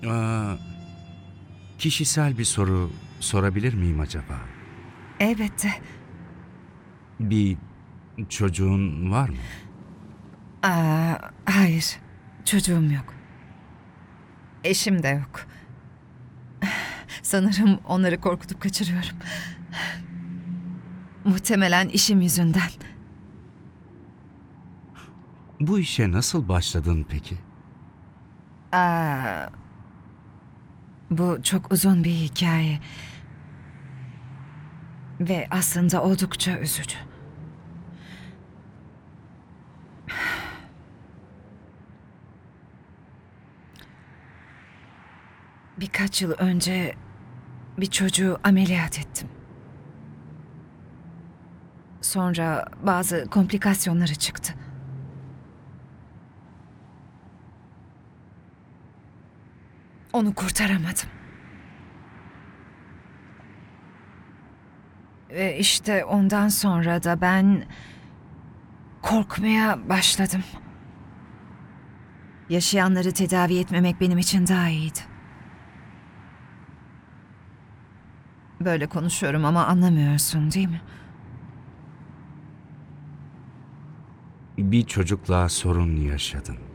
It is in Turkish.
Aa, kişisel bir soru sorabilir miyim acaba? Elbette. Bir çocuğun var mı? Hayır. Çocuğum yok. Eşim de yok. Sanırım onları korkutup kaçırıyorum. Muhtemelen işim yüzünden. Bu işe nasıl başladın peki? Aa, Bu çok uzun bir hikaye. Ve aslında oldukça üzücü. Birkaç yıl önce bir çocuğu ameliyat ettim. Sonra bazı komplikasyonları çıktı. Onu kurtaramadım. Ve işte ondan sonra da ben korkmaya başladım. Yaşayanları tedavi etmemek benim için daha iyiydi. Böyle konuşuyorum ama anlamıyorsun, değil mi? Bir çocukla sorun yaşadın.